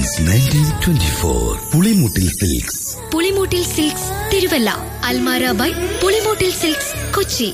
Since 1924. Pulimoottil silks. Pulimoottil silks Thiruvalla. Almara by Pulimoottil silks Kochi.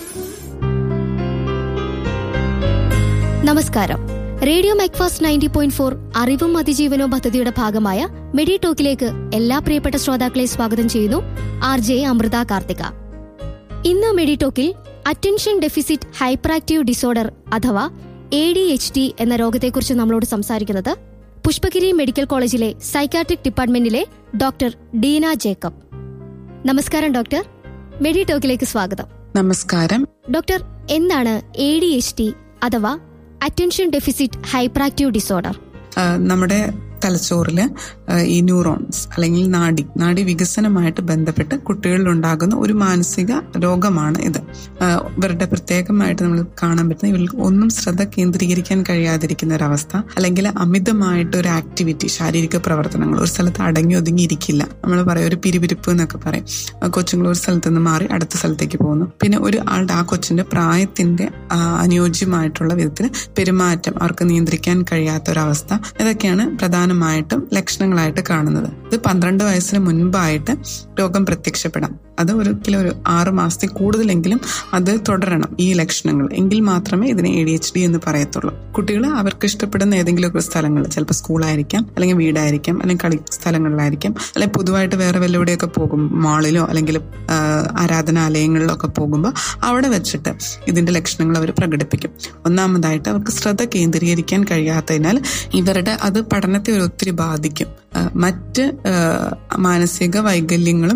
നമസ്കാരം. Radio Macfast 90.4 അറിവും അതിജീവനവും പദ്ധതിയുടെ ഭാഗമായ മെഡി ടോക്കിലേക്ക് എല്ലാ പ്രിയപ്പെട്ട ശ്രോതാക്കളെ സ്വാഗതം ചെയ്യുന്നു. RJ അമൃത കാർത്തിക. ഇന്ന് മെഡി ടോക്കിൽ attention deficit hyper active disorder അഥവാ ADHD എന്ന രോഗത്തെക്കുറിച്ച് നമ്മളോട് സംസാരിക്കുന്നത് പുഷ്പഗിരി മെഡിക്കൽ കോളേജിലെ സൈക്കാട്രിക് ഡിപ്പാർട്ട്മെന്റിലെ ഡോക്ടർ ഡീന ജേക്കബ്. നമസ്കാരം ഡോക്ടർ, മെഡി ടോക്കിലേക്ക് സ്വാഗതം. നമസ്കാരം ഡോക്ടർ, എന്താണ് ADHD അഥവാ attention deficit hyper active disorder? നമ്മുടെ തലച്ചോറില് ഈ ന്യൂറോൺസ് അല്ലെങ്കിൽ നാഡി വികസനമായിട്ട് ബന്ധപ്പെട്ട് കുട്ടികളിൽ ഉണ്ടാകുന്ന ഒരു മാനസിക രോഗമാണ് ഇത്. ഇവരുടെ പ്രത്യേകമായിട്ട് നമ്മൾ കാണാൻ പറ്റുന്ന ഇവർക്ക് ഒന്നും ശ്രദ്ധ കേന്ദ്രീകരിക്കാൻ കഴിയാതിരിക്കുന്ന ഒരവസ്ഥ, അല്ലെങ്കിൽ അമിതമായിട്ട് ഒരു ആക്ടിവിറ്റി, ശാരീരിക പ്രവർത്തനങ്ങൾ, ഒരു സ്ഥലത്ത് അടങ്ങി ഒതുങ്ങിയിരിക്കില്ല. നമ്മൾ പറയും ഒരു പിരിപിരിപ്പ് എന്നൊക്കെ പറയും. കൊച്ചുങ്ങൾ ഒരു സ്ഥലത്ത് നിന്ന് മാറി അടുത്ത സ്ഥലത്തേക്ക് പോകുന്നു. പിന്നെ ഒരു ആളുടെ ആ കൊച്ചിന്റെ പ്രായത്തിന്റെ അനുയോജ്യമായിട്ടുള്ള വിധത്തിൽ പെരുമാറ്റം അവർക്ക് നിയന്ത്രിക്കാൻ കഴിയാത്ത ഒരവസ്ഥ, ഇതൊക്കെയാണ് പ്രധാനമായിട്ടും ലക്ഷണങ്ങളായിട്ട് കാണുന്നത്. ഇത് 12 വയസ്സിന് മുൻപായിട്ട് രോഗം പ്രത്യക്ഷപ്പെടാം. അത് ഒരു 6 മാസത്തിൽ കൂടുതലെങ്കിലും അത് തുടരണം ഈ ലക്ഷണങ്ങൾ, എങ്കിൽ മാത്രമേ ഇതിനെ ADHD എന്ന് പറയത്തുള്ളൂ. കുട്ടികൾ അവർക്ക് ഇഷ്ടപ്പെടുന്ന ഏതെങ്കിലുമൊക്കെ സ്ഥലങ്ങൾ, ചിലപ്പോൾ സ്കൂളായിരിക്കാം, അല്ലെങ്കിൽ വീടായിരിക്കാം, അല്ലെങ്കിൽ കളി സ്ഥലങ്ങളിലായിരിക്കാം, അല്ലെങ്കിൽ പൊതുവായിട്ട് വേറെ വല്ലവിടെയൊക്കെ പോകും, മാളിലോ അല്ലെങ്കിൽ ആരാധനാലയങ്ങളിലോ ഒക്കെ പോകുമ്പോൾ അവിടെ വെച്ചിട്ട് ഇതിന്റെ ലക്ഷണങ്ങൾ അവർ പ്രകടിപ്പിക്കും. ഒന്നാമതായിട്ട് അവർക്ക് ശ്രദ്ധ കേന്ദ്രീകരിക്കാൻ കഴിയാത്തതിനാൽ ഇവരുടെ അത് പഠനത്തെ ഒത്തിരി ബാധിക്കും. മറ്റ് മാനസിക വൈകല്യങ്ങളും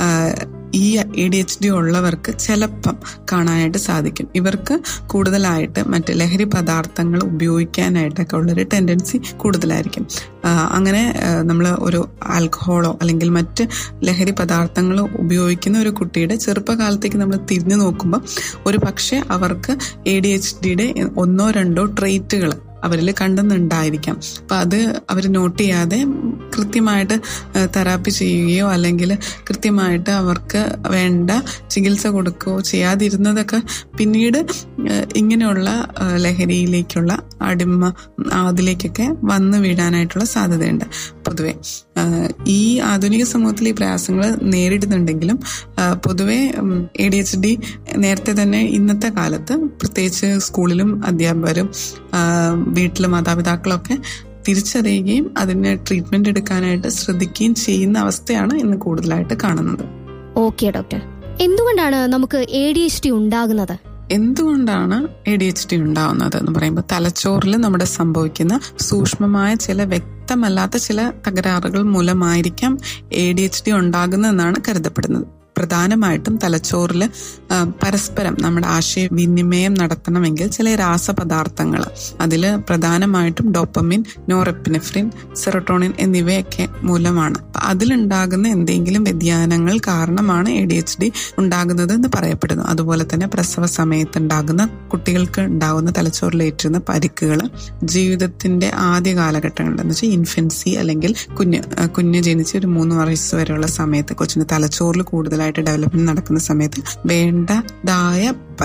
ഈ ADHD ഉള്ളവർക്ക് ചിലപ്പം കാണാനായിട്ട് സാധിക്കും. ഇവർക്ക് കൂടുതലായിട്ട് മറ്റ് ലഹരി പദാർത്ഥങ്ങൾ ഉപയോഗിക്കാനായിട്ടൊക്കെ ഉള്ളൊരു ടെൻഡൻസി കൂടുതലായിരിക്കും. അങ്ങനെ നമ്മൾ ഒരു ആൽക്കഹോളോ അല്ലെങ്കിൽ മറ്റ് ലഹരി പദാർത്ഥങ്ങൾ ഉപയോഗിക്കുന്ന ഒരു കുട്ടിയുടെ ചെറുപ്പകാലത്തേക്ക് നമ്മൾ തിരിഞ്ഞു നോക്കുമ്പോൾ ഒരു പക്ഷേ അവർക്ക് ADHDയുടെ 1-2 ട്രെയ്റ്റുകൾ അവരിൽ കണ്ടെന്നുണ്ടായിരിക്കാം. അപ്പൊ അത് അവർ നോട്ട് ചെയ്യാതെ കൃത്യമായിട്ട് തെറാപ്പി ചെയ്യുകയോ അല്ലെങ്കിൽ കൃത്യമായിട്ട് അവർക്ക് വേണ്ട ചികിത്സ കൊടുക്കുകയോ ചെയ്യാതിരുന്നതൊക്കെ പിന്നീട് ഇങ്ങനെയുള്ള ലഹരിയിലേക്കുള്ള അതിലേക്കൊക്കെ വന്നു വീഴാനായിട്ടുള്ള സാധ്യതയുണ്ട്. പൊതുവെ ഈ ആധുനിക സമൂഹത്തിൽ ഈ പ്രയാസങ്ങൾ നേരിടുന്നുണ്ടെങ്കിലും പൊതുവെ ADHD നേരത്തെ തന്നെ ഇന്നത്തെ കാലത്ത് പ്രത്യേകിച്ച് സ്കൂളിലും അധ്യാപകരും വീട്ടിലെ മാതാപിതാക്കളൊക്കെ തിരിച്ചറിയുകയും അതിന് ട്രീറ്റ്മെന്റ് എടുക്കാനായിട്ട് ശ്രദ്ധിക്കുകയും ചെയ്യുന്ന അവസ്ഥയാണ് ഇന്ന് കൂടുതലായിട്ട് കാണുന്നത്. ഓക്കെ ഡോക്ടർ, എന്തുകൊണ്ടാണ് നമുക്ക് ADHD ഉണ്ടാകുന്നത്? എന്തുകൊണ്ടാണ് ADHD ഉണ്ടാവുന്നത് എന്ന് പറയുമ്പോൾ തലച്ചോറിൽ നമ്മുടെ സംഭവിക്കുന്ന സൂക്ഷ്മമായ ചില വ്യക്തമല്ലാത്ത ചില തകരാറുകൾ മൂലമായിരിക്കാം ADHD ഉണ്ടാകുന്നതെന്നാണ് കരുതപ്പെടുന്നത്. പ്രധാനമായിട്ടും തലച്ചോറിൽ പരസ്പരം നമ്മുടെ ആശയവിനിമയം നടത്തണമെങ്കിൽ ചില രാസപദാർത്ഥങ്ങൾ, അതിൽ പ്രധാനമായിട്ടും ഡോപ്പമിൻ, നോറെപ്പിനെഫ്രിൻ, സെറോട്ടോണിൻ എന്നിവയൊക്കെ മൂലമാണ്. അതിലുണ്ടാകുന്ന എന്തെങ്കിലും വ്യതിയാനങ്ങൾ കാരണമാണ് ADHD ഉണ്ടാകുന്നത് എന്ന് പറയപ്പെടുന്നു. അതുപോലെ തന്നെ പ്രസവ സമയത്ത് ഉണ്ടാകുന്ന കുട്ടികൾക്ക് ഉണ്ടാകുന്ന തലച്ചോറിലേറ്റുന്ന പരിക്കുകൾ, ജീവിതത്തിന്റെ ആദ്യ കാലഘട്ടങ്ങളിൽ എന്ന് വെച്ചാൽ ഇൻഫൻസി അല്ലെങ്കിൽ കുഞ്ഞ് ജനിച്ച് ഒരു 3 വയസ്സ് വരെയുള്ള സമയത്ത് കൊച്ചിന് തലച്ചോറിൽ കൂടുതലായിട്ട് ഡെവലപ്മെന്റ് നടക്കുന്ന സമയത്ത് വേണ്ടതായ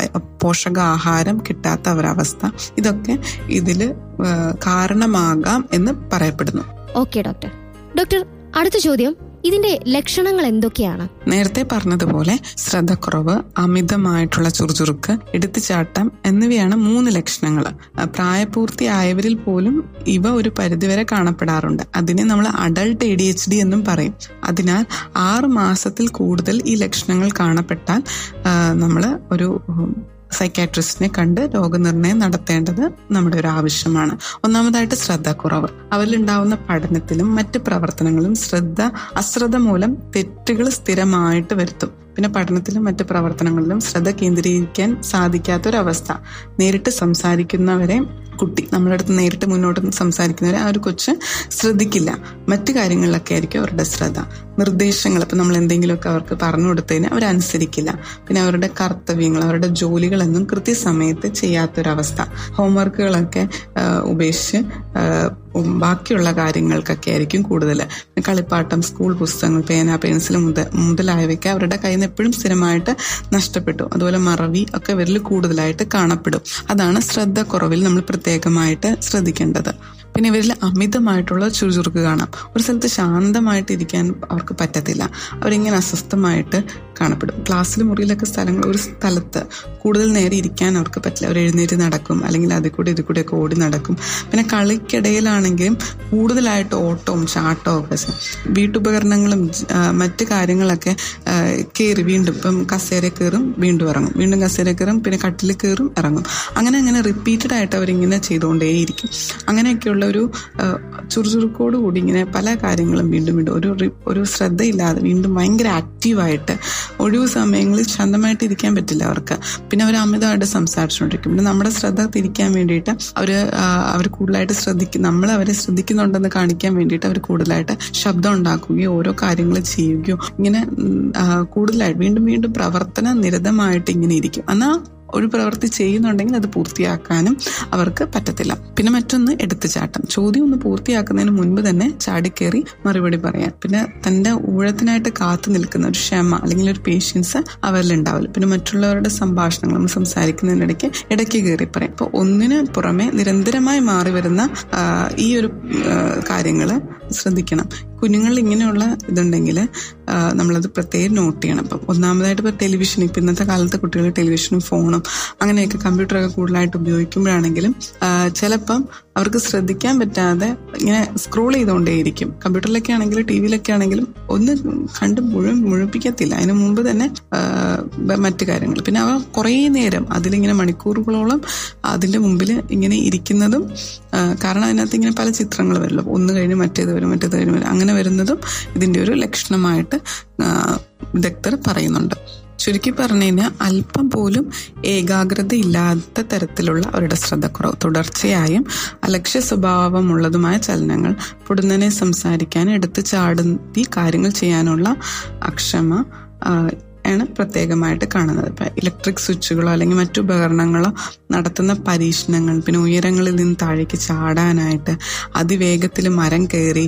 പോഷകാഹാരം കിട്ടാത്ത ഒരവസ്ഥ, ഇതൊക്കെ ഇതില് കാരണമാകാം എന്ന് പറയപ്പെടുന്നു. Okay doctor. അടുത്ത ചോദ്യം, ഇതിന്റെ ലക്ഷണങ്ങൾ എന്തൊക്കെയാണ്? നേരത്തെ പറഞ്ഞതുപോലെ ശ്രദ്ധക്കുറവ്, അമിതമായിട്ടുള്ള ചുറുചുറുക്ക്, എടുത്തുചാട്ടം എന്നിവയാണ് 3 ലക്ഷണങ്ങൾ. പ്രായപൂർത്തിയായവരിൽ പോലും ഇവ ഒരു പരിധിവരെ കാണപ്പെടാറുണ്ട്. അതിനെ നമ്മൾ അഡൾട്ട് ADHD എന്നും പറയും. അതിനാൽ 6 മാസത്തിൽ കൂടുതൽ ഈ ലക്ഷണങ്ങൾ കാണപ്പെട്ടാൽ നമ്മൾ ഒരു സൈക്കാട്രിസ്റ്റിനെ കണ്ട് രോഗനിർണയം നടത്തേണ്ടത് നമ്മുടെ ഒരു ആവശ്യമാണ്. ഒന്നാമതായിട്ട് ശ്രദ്ധക്കുറവ്. അവരിലുണ്ടാവുന്ന പഠനത്തിലും മറ്റ് പ്രവർത്തനങ്ങളും അശ്രദ്ധ മൂലം തെറ്റുകൾ സ്ഥിരമായിട്ട് വരുത്തും. പിന്നെ പഠനത്തിലും മറ്റ് പ്രവർത്തനങ്ങളിലും ശ്രദ്ധ കേന്ദ്രീകരിക്കാൻ സാധിക്കാത്തൊരവസ്ഥ. നേരിട്ട് സംസാരിക്കുന്നവരെ കുട്ടി നമ്മുടെ അടുത്ത് നേരിട്ട് മുന്നോട്ട് സംസാരിക്കുന്നവരെ ആ ഒരു കൊച്ച് ശ്രദ്ധിക്കില്ല. മറ്റു കാര്യങ്ങളിലൊക്കെ ആയിരിക്കും അവരുടെ ശ്രദ്ധ. നിർദ്ദേശങ്ങൾ, ഇപ്പം നമ്മൾ എന്തെങ്കിലുമൊക്കെ അവർക്ക് പറഞ്ഞു കൊടുത്തതിന് അവരനുസരിക്കില്ല. പിന്നെ അവരുടെ കർത്തവ്യങ്ങൾ, അവരുടെ ജോലികളൊന്നും കൃത്യസമയത്ത് ചെയ്യാത്തൊരവസ്ഥ. ഹോംവർക്കുകളൊക്കെ ഉപേക്ഷിച്ച് ബാക്കിയുള്ള കാര്യങ്ങൾക്കൊക്കെ ആയിരിക്കും കൂടുതൽ. കളിപ്പാട്ടം, സ്കൂൾ പുസ്തകങ്ങൾ, പേന, പെൻസിൽ മുതലായവയ്ക്ക് അവരുടെ കയ്യിൽ നിന്ന് എപ്പോഴും സ്ഥിരമായിട്ട് നഷ്ടപ്പെട്ടു. അതുപോലെ മറവി ഒക്കെ ഇവരിൽ കൂടുതലായിട്ട് കാണപ്പെടും. അതാണ് ശ്രദ്ധക്കുറവിൽ നമ്മൾ പ്രത്യേകമായിട്ട് ശ്രദ്ധിക്കേണ്ടത്. പിന്നെ ഇവരിൽ അമിതമായിട്ടുള്ള ചുറുചുറുക്ക് കാണാം. ഒരു സ്ഥലത്ത് ശാന്തമായിട്ട് ഇരിക്കാൻ അവർക്ക് പറ്റത്തില്ല. അവരിങ്ങനെ അസ്വസ്ഥമായിട്ട് കാണപ്പെടും. ക്ലാസ്സിൽ മുറിയിലൊക്കെ ഒരു സ്ഥലത്ത് കൂടുതൽ നേരം ഇരിക്കാൻ അവർക്ക് പറ്റില്ല. അവർ എഴുന്നേറ്റ് നടക്കും, അല്ലെങ്കിൽ അതിൽ കൂടെ ഇതിൽ കൂടെയൊക്കെ ഓടി നടക്കും. പിന്നെ കളിക്കിടയിലാണെങ്കിലും കൂടുതലായിട്ട് ഓട്ടവും ചാട്ടവും ഒക്കെ. വീട്ടുപകരണങ്ങളും മറ്റു കാര്യങ്ങളൊക്കെ കയറി വീണ്ടും ഇപ്പം കസേര കയറും, വീണ്ടും ഇറങ്ങും, വീണ്ടും കസേര കയറും, പിന്നെ കട്ടിൽ കയറും, ഇറങ്ങും. അങ്ങനെ റിപ്പീറ്റഡ് ആയിട്ട് അവരിങ്ങനെ ചെയ്തുകൊണ്ടേയിരിക്കും. അങ്ങനെയൊക്കെയുള്ള ഒരു ചുറുചുറുക്കോട് കൂടി ഇങ്ങനെ പല കാര്യങ്ങളും വീണ്ടും ഒരു ശ്രദ്ധയില്ലാതെ വീണ്ടും ഭയങ്കര ആക്റ്റീവായിട്ട് ഒഴിവ് സമയങ്ങളിൽ ശാന്തമായിട്ട് ഇരിക്കാൻ പറ്റില്ല അവർക്ക്. പിന്നെ അവർ അമിതമായിട്ട് സംസാരിച്ചുകൊണ്ടിരിക്കും. പിന്നെ നമ്മുടെ ശ്രദ്ധ തിരിക്കാൻ വേണ്ടിയിട്ട് അവർ കൂടുതലായിട്ട് നമ്മൾ അവരെ ശ്രദ്ധിക്കുന്നുണ്ടെന്ന് കാണിക്കാൻ വേണ്ടിയിട്ട് അവർ കൂടുതലായിട്ട് ശബ്ദം ഉണ്ടാക്കുകയോ ഓരോ കാര്യങ്ങൾ ചെയ്യുകയോ ഇങ്ങനെ കൂടുതലായിട്ട് വീണ്ടും വീണ്ടും പ്രവർത്തന നിരതമായിട്ട് ഇങ്ങനെ ഇരിക്കും. എന്നാൽ ഒരു പ്രവൃത്തി ചെയ്യുന്നുണ്ടെങ്കിൽ അത് പൂർത്തിയാക്കാനും അവർക്ക് പറ്റത്തില്ല. പിന്നെ മറ്റൊന്ന് എടുത്തുചാട്ടം. ചോദ്യം ഒന്ന് പൂർത്തിയാക്കുന്നതിന് മുൻപ് തന്നെ ചാടിക്കേറി മറുപടി പറയാൻ. പിന്നെ തന്റെ ഊഴത്തിനായിട്ട് കാത്തു നിൽക്കുന്ന ഒരു ക്ഷമ അല്ലെങ്കിൽ ഒരു പേഷ്യൻസ് അവരിൽ ഉണ്ടാവില്ല. പിന്നെ മറ്റുള്ളവരുടെ സംഭാഷണങ്ങൾ നമ്മൾ സംസാരിക്കുന്നതിനിടയ്ക്ക് ഇടയ്ക്ക് കയറി പറയും. അപ്പോൾ ഒന്നിന് പുറമെ നിരന്തരമായി മാറി വരുന്ന ഈ ഒരു കാര്യങ്ങള് ശ്രദ്ധിക്കണം. കുഞ്ഞുങ്ങളിൽ ഇങ്ങനെയുള്ള ഇതുണ്ടെങ്കിൽ നമ്മളത് പ്രത്യേകം നോട്ട് ചെയ്യണം. അപ്പം ഒന്നാമതായിട്ട് ഇപ്പോൾ ടെലിവിഷൻ, ഇപ്പം ഇന്നത്തെ കാലത്ത് കുട്ടികൾ ടെലിവിഷനും ഫോണും അങ്ങനെയൊക്കെ കമ്പ്യൂട്ടറൊക്കെ കൂടുതലായിട്ട് ഉപയോഗിക്കുമ്പോഴാണെങ്കിലും ചിലപ്പം അവർക്ക് ശ്രദ്ധിക്കാൻ പറ്റാതെ ഇങ്ങനെ സ്ക്രോൾ ചെയ്തുകൊണ്ടേയിരിക്കും. കമ്പ്യൂട്ടറിലൊക്കെ ആണെങ്കിലും ടി വിയിലൊക്കെ ആണെങ്കിലും ഒന്ന് കണ്ട് മുഴുപ്പിക്കത്തില്ല. അതിന് മുമ്പ് തന്നെ മറ്റു കാര്യങ്ങൾ. പിന്നെ അവ കുറേ നേരം അതിലിങ്ങനെ മണിക്കൂറുകളോളം അതിൻ്റെ മുമ്പിൽ ഇങ്ങനെ ഇരിക്കുന്നതും, കാരണം അതിനകത്ത് ഇങ്ങനെ പല ചിത്രങ്ങൾ വരുമല്ലോ, ഒന്ന് കഴിഞ്ഞ് മറ്റേത് വരും, അങ്ങനെ വരുന്നതും ഇതിൻ്റെ ഒരു ലക്ഷണമായിട്ട് വിദഗ്ധർ പറയുന്നുണ്ട്. ചുരുക്കി പറഞ്ഞു കഴിഞ്ഞാൽ അല്പം പോലും ഏകാഗ്രത ഇല്ലാത്ത തരത്തിലുള്ള അവരുടെ ശ്രദ്ധക്കുറവ്, തുടർച്ചയായും അലക്ഷ്യ സ്വഭാവമുള്ളതുമായ ചലനങ്ങൾ, പൊടുന്നനെ സംസാരിക്കാൻ, എടുത്ത് ചാടുന്ന കാര്യങ്ങൾ ചെയ്യാനുള്ള അക്ഷമ ആണ് പ്രത്യേകമായിട്ട് കാണുന്നത്. ഇപ്പം ഇലക്ട്രിക് സ്വിച്ചുകളോ അല്ലെങ്കിൽ മറ്റു ഉപകരണങ്ങളോ നടത്തുന്ന പരീക്ഷണങ്ങൾ, പിന്നെ ഉയരങ്ങളിൽ നിന്ന് താഴേക്ക് ചാടാനായിട്ട് അതിവേഗത്തിൽ മരം കയറി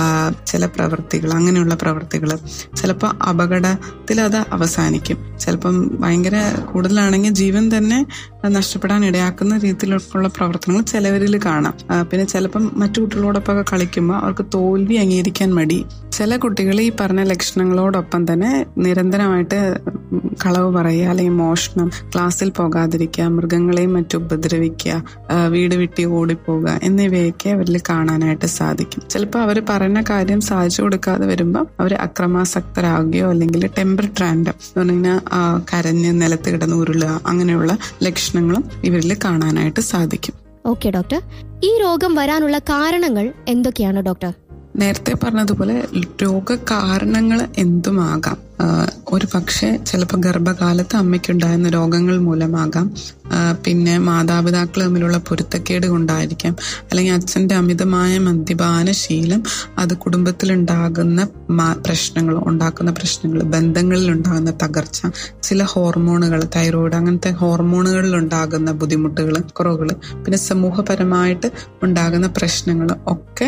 ചില പ്രവൃത്തികൾ, അങ്ങനെയുള്ള പ്രവൃത്തികൾ ചിലപ്പോൾ അപകടത്തിൽ അത് അവസാനിക്കും. ചിലപ്പം ഭയങ്കര കൂടുതലാണെങ്കിൽ ജീവൻ തന്നെ നഷ്ടപ്പെടാൻ ഇടയാക്കുന്ന രീതിയിലുള്ള പ്രവർത്തനങ്ങൾ ചിലവരിൽ കാണാം. പിന്നെ ചിലപ്പം മറ്റു കുട്ടികളോടൊപ്പം കളിക്കുമ്പോൾ അവർക്ക് തോൽവി അംഗീകരിക്കാൻ മടി. ചില കുട്ടികൾ ഈ പറഞ്ഞ ലക്ഷണങ്ങളോടൊപ്പം തന്നെ നിരന്തരമായിട്ട് കളവ് പറയുക, അല്ലെങ്കിൽ മോഷണം, ക്ലാസ്സിൽ പോകാതിരിക്കുക, മൃഗങ്ങളെയും മറ്റും ഉപദ്രവിക്കുക, വീട് വിട്ടി ഓടിപ്പോവുക എന്നിവയൊക്കെ അവരിൽ കാണാനായിട്ട് സാധിക്കും. ചിലപ്പോൾ അവർ പറയുന്ന കാര്യം സാധിച്ചു കൊടുക്കാതെ വരുമ്പോൾ അവർ അക്രമാസക്തരാകുകയോ അല്ലെങ്കിൽ ടെമ്പർ ട്രാൻഡം എന്ന് പറഞ്ഞാൽ കരഞ്ഞ് നിലത്ത് കിടന്ന് ഉരുളുക, അങ്ങനെയുള്ള ലക്ഷണങ്ങളും ഇവരിൽ കാണാനായിട്ട് സാധിക്കും. ഓക്കെ ഡോക്ടർ, ഈ രോഗം വരാനുള്ള കാരണങ്ങൾ എന്തൊക്കെയാണ് ഡോക്ടർ? നേരത്തെ പറഞ്ഞതുപോലെ രോഗകാരണങ്ങൾ എന്തുമാകാം. ഒരു പക്ഷേ ചിലപ്പോൾ ഗർഭകാലത്ത് അമ്മയ്ക്കുണ്ടാകുന്ന രോഗങ്ങൾ മൂലമാകാം. പിന്നെ മാതാപിതാക്കൾ തമ്മിലുള്ള പൊരുത്തക്കേട് കൊണ്ടായിരിക്കാം. അല്ലെങ്കിൽ അച്ഛൻ്റെ അമിതമായ മദ്യപാന ശീലം, അത് കുടുംബത്തിലുണ്ടാകുന്ന ഉണ്ടാക്കുന്ന പ്രശ്നങ്ങൾ, ബന്ധങ്ങളിൽ ഉണ്ടാകുന്ന തകർച്ച, ചില ഹോർമോണുകൾ, തൈറോയ്ഡ് അങ്ങനത്തെ ഹോർമോണുകളിൽ ഉണ്ടാകുന്ന ബുദ്ധിമുട്ടുകൾ, കുറവുകൾ, പിന്നെ സമൂഹപരമായിട്ട് ഉണ്ടാകുന്ന പ്രശ്നങ്ങൾ ഒക്കെ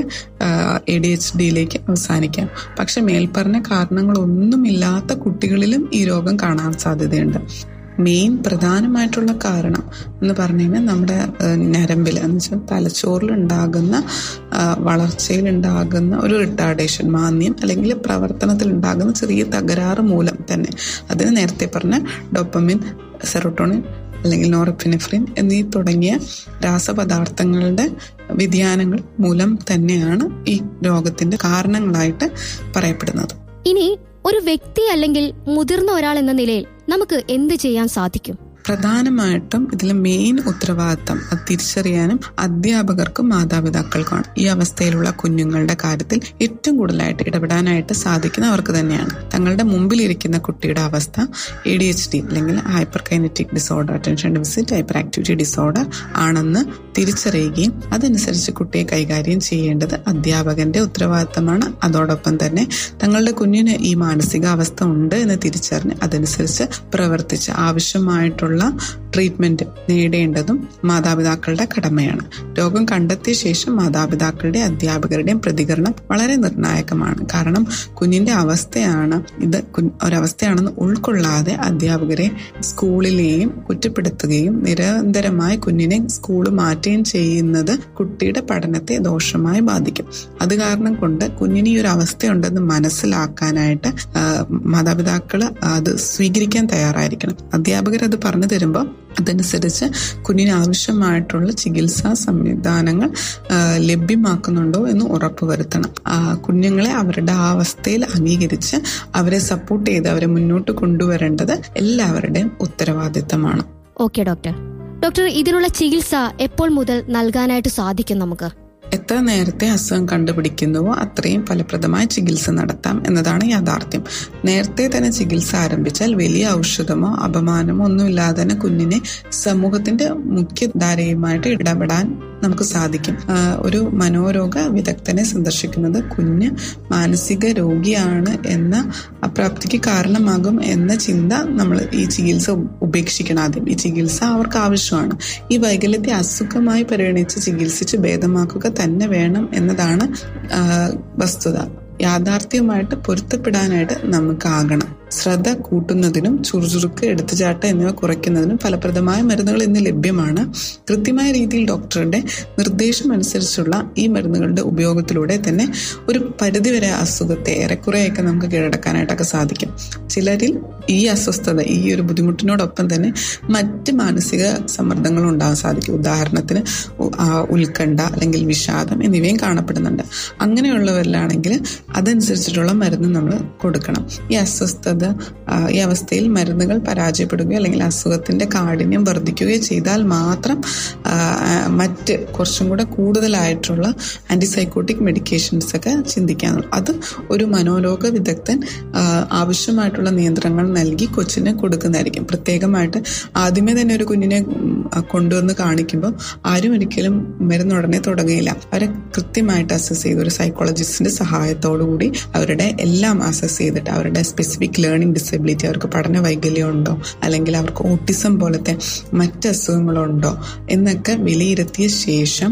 ADHDയിലേക്ക് അവസാനിക്കാം. പക്ഷെ മേൽപ്പറഞ്ഞ കാരണങ്ങളൊന്നുമില്ലാത്ത കുട്ടികളിലും ഈ രോഗം കാണാൻ സാധ്യതയുണ്ട്. പ്രധാനമായിട്ടുള്ള കാരണം എന്ന് പറഞ്ഞു കഴിഞ്ഞാൽ നമ്മുടെ ഞരമ്പിൽ എന്ന് വെച്ചാൽ തലച്ചോറിലുണ്ടാകുന്ന വളർച്ചയിലുണ്ടാകുന്ന ഒരു റിട്ടാർഡേഷൻ, മാന്ദ്യം അല്ലെങ്കിൽ പ്രവർത്തനത്തിൽ ഉണ്ടാകുന്ന ചെറിയ തകരാറ് മൂലം തന്നെ. അതിന് നേരത്തെ പറഞ്ഞ ഡോപ്പമിൻ, സെറോട്ടോണിൻ അല്ലെങ്കിൽ നോറെപ്പിനെഫ്രിൻ എന്നീ തുടങ്ങിയ രാസപദാർത്ഥങ്ങളുടെ വ്യതിയാനങ്ങൾ മൂലം തന്നെയാണ് ഈ രോഗത്തിന്റെ കാരണങ്ങളായിട്ട് പറയപ്പെടുന്നത്. ഇനി ഒരു വ്യക്തി അല്ലെങ്കിൽ മുതിർന്ന ഒരാൾ എന്ന നിലയിൽ നമുക്ക് എന്ത് ചെയ്യാൻ സാധിക്കും? പ്രധാനമായിട്ടും ഇതിൽ മെയിൻ ഉത്തരവാദിത്തം അത് തിരിച്ചറിയാനും അധ്യാപകർക്കും മാതാപിതാക്കൾക്കുമാണ്. ഈ അവസ്ഥയിലുള്ള കുഞ്ഞുങ്ങളുടെ കാര്യത്തിൽ ഏറ്റവും കൂടുതലായിട്ട് ഇടപെടാനായിട്ട് സാധിക്കുന്ന അവർക്ക് തന്നെയാണ്. തങ്ങളുടെ മുമ്പിലിരിക്കുന്ന കുട്ടിയുടെ അവസ്ഥ ADHD അല്ലെങ്കിൽ hyper kinetic disorder, attention deficit hyper activity disorder ആണെന്ന് തിരിച്ചറിയുകയും അതനുസരിച്ച് കുട്ടിയെ കൈകാര്യം ചെയ്യേണ്ടത് അധ്യാപകന്റെ ഉത്തരവാദിത്തമാണ്. അതോടൊപ്പം തന്നെ തങ്ങളുടെ കുഞ്ഞിന് ഈ മാനസികാവസ്ഥ ഉണ്ട് എന്ന് തിരിച്ചറിഞ്ഞ് അതനുസരിച്ച് പ്രവർത്തിച്ച് ആവശ്യമായിട്ടുള്ള ട്രീറ്റ്മെന്റ് നേടേണ്ടതും മാതാപിതാക്കളുടെ കടമയാണ്. രോഗം കണ്ടെത്തിയ ശേഷം മാതാപിതാക്കളുടെ അധ്യാപകരുടെയും പ്രതികരണം വളരെ നിർണായകമാണ്. കാരണം കുഞ്ഞിന്റെ അവസ്ഥയാണ് ഇത്, ഒരവസ്ഥയാണെന്ന് ഉൾക്കൊള്ളാതെ അധ്യാപകരെ സ്കൂളിലെയും കുറ്റപ്പെടുത്തുകയും നിരന്തരമായി കുഞ്ഞിനെ സ്കൂൾ മാറ്റുകയും ചെയ്യുന്നത് കുട്ടിയുടെ പഠനത്തെ ദോഷമായി ബാധിക്കും. അത് കാരണം കൊണ്ട് കുഞ്ഞിന് ഈ ഒരു അവസ്ഥയുണ്ടെന്ന് മനസ്സിലാക്കാനായിട്ട് മാതാപിതാക്കൾ അത് സ്വീകരിക്കാൻ തയ്യാറായിരിക്കണം. അധ്യാപകർ അത് പറഞ്ഞു തരുമ്പോൾ അതനുസരിച്ച് കുഞ്ഞിന് ആവശ്യമായിട്ടുള്ള ചികിത്സാ സംവിധാനങ്ങൾ ലഭ്യമാക്കുന്നുണ്ടോ എന്ന് ഉറപ്പുവരുത്തണം. കുഞ്ഞുങ്ങളെ അവരുടെ ആ അവസ്ഥയിൽ അംഗീകരിച്ച് അവരെ സപ്പോർട്ട് ചെയ്ത് അവരെ മുന്നോട്ട് കൊണ്ടുവരേണ്ടത് എല്ലാവരുടെയും ഉത്തരവാദിത്തമാണ്. ഓക്കെ ഡോക്ടർ, ഇതിനുള്ള ചികിത്സ എപ്പോൾ മുതൽ നൽകാനായിട്ട് സാധിക്കും നമുക്ക്? എത്ര നേരത്തെ അസുഖം കണ്ടുപിടിക്കുന്നുവോ അത്രയും ഫലപ്രദമായ ചികിത്സ നടത്താം എന്നതാണ് യാഥാർത്ഥ്യം. നേരത്തെ തന്നെ ചികിത്സ ആരംഭിച്ചാൽ വലിയ ഔഷധമോ അപമാനമോ ഒന്നുമില്ലാതെ തന്നെ കുഞ്ഞിനെ സമൂഹത്തിന്റെ മുഖ്യധാരയുമായിട്ട് ഇടപെടാൻ നമുക്ക് സാധിക്കും. ഒരു മനോരോഗ വിദഗ്ധനെ സന്ദർശിക്കുന്നത് കുഞ്ഞ് മാനസിക രോഗിയാണ് എന്ന അപ്രാപ്തിക്ക് കാരണമാകും എന്ന ചിന്ത നമ്മൾ ഈ ചികിത്സ ഉപേക്ഷിക്കണം. ആദ്യം ഈ ചികിത്സ അവർക്ക് ആവശ്യമാണ്. ഈ വൈകല്യത്തെ അസുഖമായി പരിഗണിച്ച് ചികിത്സിച്ച് ഭേദമാക്കുക തന്നെ വേണം എന്നതാണ് വസ്തുത. യാഥാർത്ഥ്യവുമായിട്ട് പൊരുത്തപ്പെടാനായിട്ട് നമുക്കാകണം. ശ്രദ്ധ കൂട്ടുന്നതിനും ചുറുചുറുക്ക്, എടുത്തുചാട്ടം എന്നിവ കുറയ്ക്കുന്നതിനും ഫലപ്രദമായ മരുന്നുകൾ ഇന്ന് ലഭ്യമാണ്. കൃത്യമായ രീതിയിൽ ഡോക്ടറുടെ നിർദ്ദേശം അനുസരിച്ചുള്ള ഈ മരുന്നുകളുടെ ഉപയോഗത്തിലൂടെ തന്നെ ഒരു പരിധിവരെ അസുഖത്തെ ഏറെക്കുറെയൊക്കെ നമുക്ക് കീഴടക്കാനായിട്ടൊക്കെ സാധിക്കും. ചിലരിൽ ഈ അസ്വസ്ഥത, ഈ ഒരു ബുദ്ധിമുട്ടിനോടൊപ്പം തന്നെ മറ്റ് മാനസിക സമ്മർദ്ദങ്ങളും ഉണ്ടാകാൻ സാധിക്കും. ഉദാഹരണത്തിന് ഉത്കണ്ഠ അല്ലെങ്കിൽ വിഷാദം എന്നിവയും കാണപ്പെടുന്നുണ്ട്. അങ്ങനെയുള്ളവരിലാണെങ്കിൽ അതനുസരിച്ചിട്ടുള്ള മരുന്ന് നമ്മൾ കൊടുക്കണം. ഈ അസ്വസ്ഥത, ഈ അവസ്ഥയിൽ മരുന്നുകൾ പരാജയപ്പെടുകയോ അല്ലെങ്കിൽ അസുഖത്തിന്റെ കാഠിന്യം വർദ്ധിക്കുകയോ ചെയ്താൽ മാത്രം മറ്റ് കുറച്ചും കൂടെ കൂടുതലായിട്ടുള്ള ആന്റിസൈക്കോട്ടിക് മെഡിക്കേഷൻസ് ഒക്കെ ചിന്തിക്കാനുള്ളൂ. അത് ഒരു മനോരോഗ വിദഗ്ധൻ ആവശ്യമായിട്ടുള്ള നിയന്ത്രണങ്ങൾ നൽകി കൊച്ചിന് കൊടുക്കുന്നതായിരിക്കും. പ്രത്യേകമായിട്ട് ആദ്യമേ തന്നെ ഒരു കുഞ്ഞിനെ കൊണ്ടുവന്ന് കാണിക്കുമ്പോൾ ആരും ഒരിക്കലും മരുന്ന് ഉടനെ തുടങ്ങുകയില്ല. അവരെ കൃത്യമായിട്ട് അസസ് ചെയ്ത് ഒരു സൈക്കോളജിസ്റ്റിന്റെ സഹായത്തോടുകൂടി അവരുടെ എല്ലാം അസസ് ചെയ്തിട്ട് അവരുടെ സ്പെസിഫിക് ലേണിംഗ് ഡിസബിലിറ്റി, അവർക്ക് പഠന വൈകല്യം ഉണ്ടോ അല്ലെങ്കിൽ അവർക്ക് ഓട്ടിസം പോലത്തെ മറ്റ് അസുഖങ്ങളുണ്ടോ എന്നൊക്കെ വിലയിരുത്തിയ ശേഷം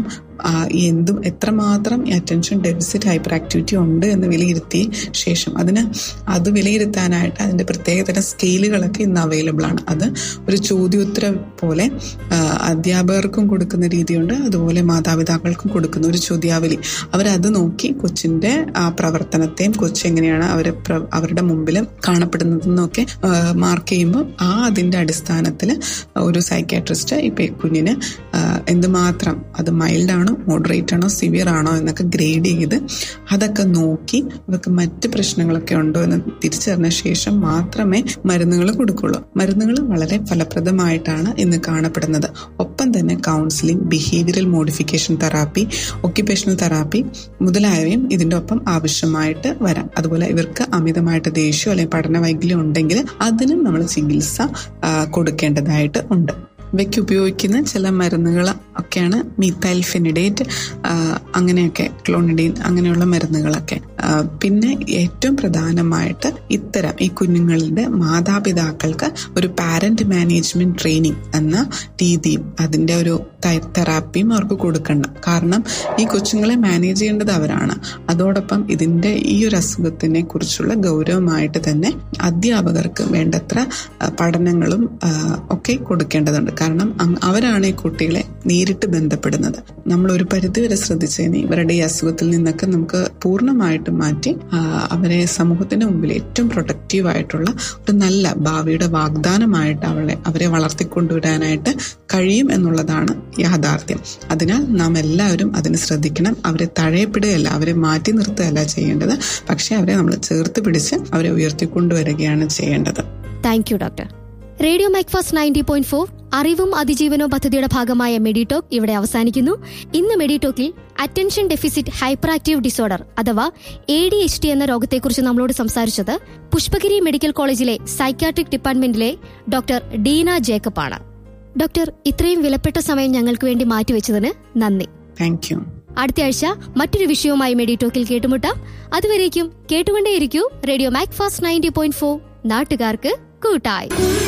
എത്രമാത്രം അറ്റൻഷൻ ഡെഫിസിറ്റ് ഹൈപ്പർ ആക്ടിവിറ്റി ഉണ്ട് എന്ന് വിലയിരുത്തിയ ശേഷം അത് വിലയിരുത്താനായിട്ട് അതിന്റെ പ്രത്യേകതരം സ്കെയിലുകളൊക്കെ ഇന്ന് അവൈലബിൾ ആണ്. അത് ഒരു ചോദ്യോത്തര പോലെ അധ്യാപകർക്കും കൊടുക്കുന്ന രീതിയുണ്ട്, അതുപോലെ മാതാപിതാക്കൾക്കും കൊടുക്കുന്ന ഒരു ചോദ്യാവലി. അവരത് നോക്കി കൊച്ചിന്റെ ആ പ്രവർത്തനത്തെയും കൊച്ചെങ്ങനെയാണ് അവരുടെ മുമ്പിൽ കാണപ്പെടുന്നതെന്നൊക്കെ മാർക്ക് ചെയ്യുമ്പോൾ അതിന്റെ അടിസ്ഥാനത്തിൽ ഒരു സൈക്യാട്രിസ്റ്റ് ഇപ്പൊ കുഞ്ഞിന് എന്തുമാത്രം അത് മൈൽഡാണോ മോഡറേറ്റ് ആണോ സിവിയർ ആണോ എന്നൊക്കെ ഗ്രേഡ് ചെയ്ത് അതൊക്കെ നോക്കി അവർക്ക് മറ്റ് പ്രശ്നങ്ങളൊക്കെ ഉണ്ടോ എന്ന് തിരിച്ചറിഞ്ഞ ശേഷം മാത്രമേ മരുന്നുകൾ കൊടുക്കുള്ളൂ. മരുന്നുകൾ വളരെ ഫലപ്രദമായിട്ടാണ് ഇന്ന് കാണപ്പെടുന്നത്. ഒപ്പം തന്നെ counselling, behavioural modification therapy, occupational therapy മുതലായവയും ഇതിന്റെ ഒപ്പം ആവശ്യമായിട്ട് വരാം. അതുപോലെ ഇവർക്ക് അമിതമായിട്ട് ദേഷ്യം അല്ലെങ്കിൽ പഠന വൈകല്യം ഉണ്ടെങ്കിൽ അതിനും നമ്മൾ ചികിത്സ കൊടുക്കേണ്ടതായിട്ട് ഉണ്ട്. ഇവയ്ക്ക് ഉപയോഗിക്കുന്ന ചില മരുന്നുകൾ ഒക്കെയാണ് മീഥൈൽഫെനിഡേറ്റ്, അങ്ങനെയൊക്കെ ക്ലോണിഡീൻ, അങ്ങനെയുള്ള മരുന്നുകളൊക്കെ. പിന്നെ ഏറ്റവും പ്രധാനമായിട്ട് ഈ കുഞ്ഞുങ്ങളുടെ മാതാപിതാക്കൾക്ക് ഒരു പാരന്റ് മാനേജ്മെന്റ് ട്രെയിനിങ് എന്ന രീതിയും അതിന്റെ ഒരു തെറാപ്പിയും അവർക്ക് കൊടുക്കണം. കാരണം ഈ കൊച്ചുങ്ങളെ മാനേജ് ചെയ്യേണ്ടത് അവരാണ്. അതോടൊപ്പം ഇതിന്റെ ഈ ഒരു അസുഖത്തിനെ കുറിച്ചുള്ള ഗൗരവമായിട്ട് തന്നെ അധ്യാപകർക്ക് വേണ്ടത്ര പഠനങ്ങളും ഒക്കെ കൊടുക്കേണ്ടതുണ്ട്. കാരണം അവരാണ് ഈ കുട്ടികളെ നേരിട്ട് ബന്ധപ്പെടുന്നത്. നമ്മൾ ഒരു പരിധിവരെ ശ്രദ്ധിച്ചതിന് ഇവരുടെ ഈ അസുഖത്തിൽ നിന്നൊക്കെ നമുക്ക് പൂർണ്ണമായിട്ടും മാറ്റി അവരെ സമൂഹത്തിന്റെ മുമ്പിൽ ഏറ്റവും പ്രൊട്ടക്റ്റീവ് ആയിട്ടുള്ള ഒരു നല്ല ഭാവിയുടെ വാഗ്ദാനമായിട്ട് അവരെ വളർത്തിക്കൊണ്ടുവരാനായിട്ട് കഴിയും എന്നുള്ളതാണ് യാഥാർത്ഥ്യം. അതിനാൽ നാം എല്ലാവരും അതിന് ശ്രദ്ധിക്കണം. അവരെ തഴയപ്പെടുകയല്ല, അവരെ മാറ്റി നിർത്തുകയല്ല ചെയ്യേണ്ടത്, പക്ഷെ അവരെ നമ്മൾ ചേർത്ത് പിടിച്ച് അവരെ ഉയർത്തിക്കൊണ്ടുവരികയാണ് ചെയ്യേണ്ടത്. Thank you doctor. റേഡിയോ മൈക്ഫാസ്റ്റ് 90.4 അറിവും അതിജീവനവും പദ്ധതിയുടെ ഭാഗമായ മെഡിടോക്ക് ഇവിടെ അവസാനിക്കുന്നു. ഇന്ന് മെഡിടോക്കിൽ attention deficit hyper active disorder അഥവാ ADHD എന്ന രോഗത്തെക്കുറിച്ച് നമ്മളോട് സംസാരിച്ചത് പുഷ്പഗിരി മെഡിക്കൽ കോളേജിലെ സൈക്യാട്രിക് ഡിപ്പാർട്ട്മെന്റിലെ ഡോക്ടർ ഡീന ജേക്കബ് ആണ്. ഡോക്ടർ, ഇത്രയും വിലപ്പെട്ട സമയം ഞങ്ങൾക്ക് വേണ്ടി മാറ്റിവെച്ചതിന് നന്ദി. Thank you. അടുത്ത ആഴ്ച മറ്റൊരു വിഷയവുമായി മെഡിടോക്കിൽ കേട്ടുമുട്ടാം. അതുവരേക്കും കേട്ടുകൊണ്ടേയിരിക്കൂ റേഡിയോ മൈക്ഫാസ്റ്റ് 90.4, നാട്ടുകാർക്ക് കൂട്ടായി.